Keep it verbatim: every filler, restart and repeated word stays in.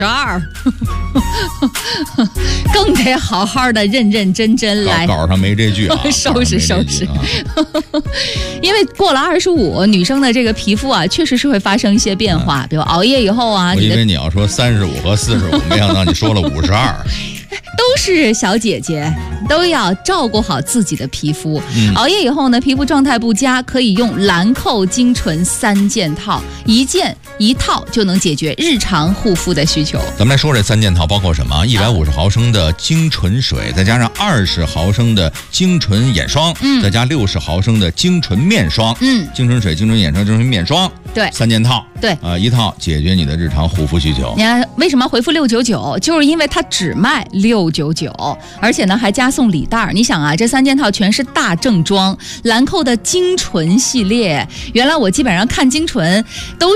二，更得好好的认认真真来。 稿上没这句啊， 收拾收拾。 啊、 因为过了二十五，女生的这个皮肤啊，确实是会发生一些变化，嗯、比如熬夜以后啊。 我以为你要说三十五和四十五，没想到你说了五十二。 都是小姐姐，都要照顾好自己的皮肤。嗯、熬夜以后呢，皮肤状态不佳，可以用兰蔻精纯三件套，一件一套就能解决日常护肤的需求。 咱们来说这三件套包括什么？一百五十毫升的精纯水，再加上二十毫升的精纯眼霜，嗯，再加六十毫升的精纯面霜，嗯，精纯水、精纯眼霜、精纯面霜， 对， 三件套， 对， 啊、呃，一套解决你的日常护肤需求。 你看为什么回复六九九？就是因为它只卖六九九，而且呢还加送礼袋。你想啊，这三件套全是大正装，兰蔻的精纯系列。原来我基本上看精纯都